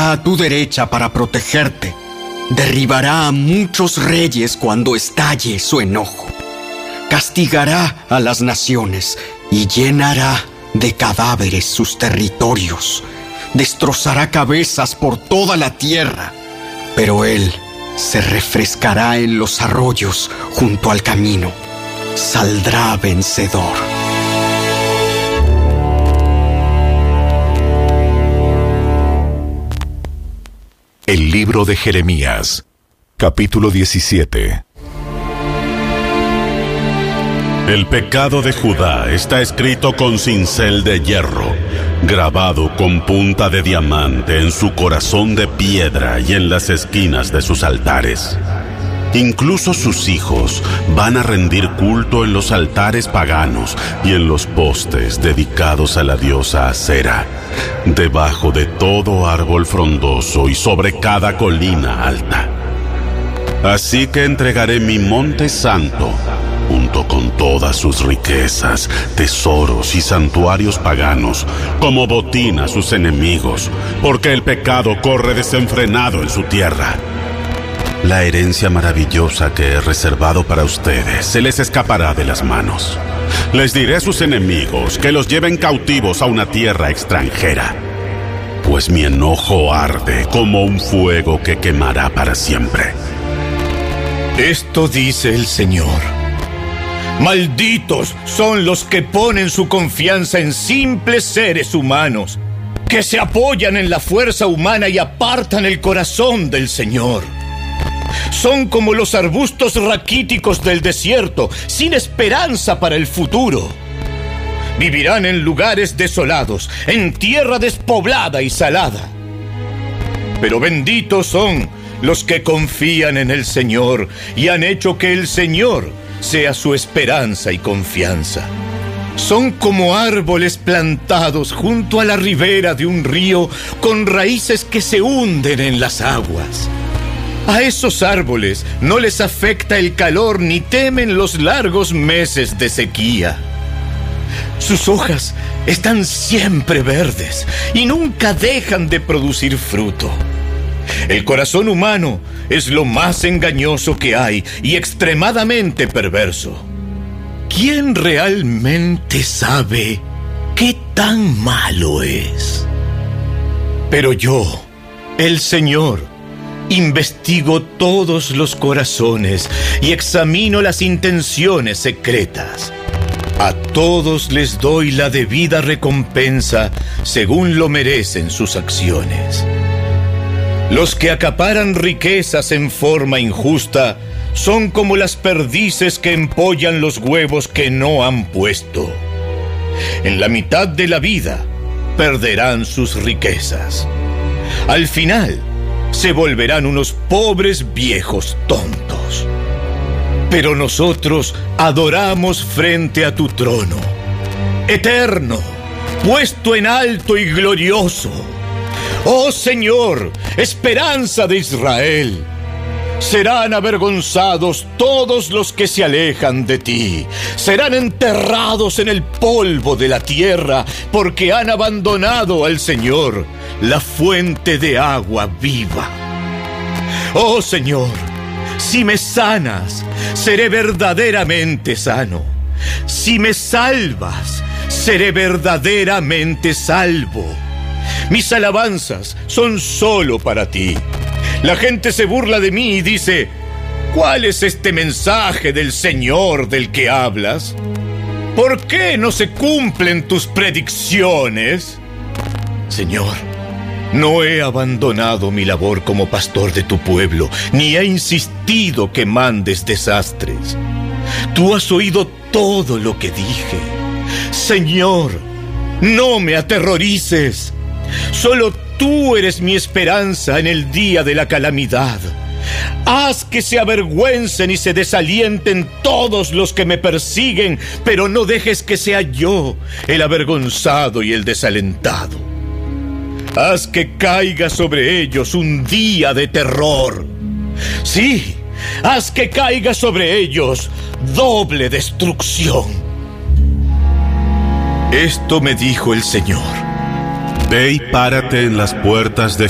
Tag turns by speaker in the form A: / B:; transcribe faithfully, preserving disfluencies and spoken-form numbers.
A: a tu derecha para protegerte. Derribará a muchos reyes cuando estalle su enojo. Castigará a las naciones y llenará de cadáveres sus territorios. Destrozará cabezas por toda la tierra, pero él se refrescará en los arroyos junto al camino. Saldrá vencedor.
B: El libro de Jeremías, capítulo diecisiete.
C: El pecado de Judá está escrito con cincel de hierro, grabado con punta de diamante en su corazón de piedra y en las esquinas de sus altares. Incluso sus hijos van a rendir culto en los altares paganos y en los postes dedicados a la diosa Acera, debajo de todo árbol frondoso y sobre cada colina alta. Así que entregaré mi monte santo, junto con todas sus riquezas, tesoros y santuarios paganos, como botín a sus enemigos, porque el pecado corre desenfrenado en su tierra. La herencia maravillosa que he reservado para ustedes se les escapará de las manos. Les diré a sus enemigos que los lleven cautivos a una tierra extranjera, pues mi enojo arde como un fuego que quemará para siempre.
D: Esto dice el Señor: malditos son los que ponen su confianza en simples seres humanos, que se apoyan en la fuerza humana y apartan el corazón del Señor. Son como los arbustos raquíticos del desierto, sin esperanza para el futuro. Vivirán en lugares desolados, en tierra despoblada y salada. Pero benditos son los que confían en el Señor y han hecho que el Señor sea su esperanza y confianza. Son como árboles plantados junto a la ribera de un río, con raíces que se hunden en las aguas. A esos árboles no les afecta el calor ni temen los largos meses de sequía. Sus hojas están siempre verdes y nunca dejan de producir fruto. El corazón humano es lo más engañoso que hay y extremadamente perverso. ¿Quién realmente sabe qué tan malo es? Pero yo, el Señor, investigo todos los corazones y examino las intenciones secretas. A todos les doy la debida recompensa según lo merecen sus acciones. Los que acaparan riquezas en forma injusta son como las perdices que empollan los huevos que no han puesto. En la mitad de la vida perderán sus riquezas. Al final se volverán unos pobres viejos tontos. Pero nosotros adoramos frente a tu trono, eterno, puesto en alto y glorioso. Oh Señor, esperanza de Israel. Serán avergonzados todos los que se alejan de ti. Serán enterrados en el polvo de la tierra, porque han abandonado al Señor, la fuente de agua viva. Oh Señor, si me sanas, seré verdaderamente sano. Si me salvas, seré verdaderamente salvo. Mis alabanzas son solo para ti. La gente se burla de mí y dice: ¿cuál es este mensaje del Señor del que hablas? ¿Por qué no se cumplen tus predicciones? Señor, no he abandonado mi labor como pastor de tu pueblo, ni he insistido que mandes desastres. Tú has oído todo lo que dije. Señor, no me aterrorices. Solo tú eres mi esperanza en el día de la calamidad. Haz que se avergüencen y se desalienten todos los que me persiguen, pero no dejes que sea yo el avergonzado y el desalentado. Haz que caiga sobre ellos un día de terror. Sí, haz que caiga sobre ellos doble destrucción. Esto me dijo el Señor.
C: Ve y párate en las puertas de